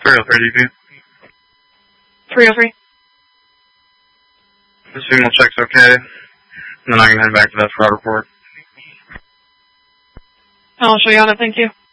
303 DP. 303. This female check's okay, and then I can head back to that fraud report. I'll show you on it, thank you.